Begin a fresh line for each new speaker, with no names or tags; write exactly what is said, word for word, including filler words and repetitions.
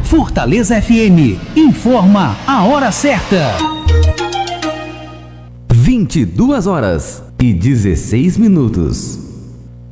Fortaleza F M informa a hora certa.
vinte e duas horas e dezesseis minutos.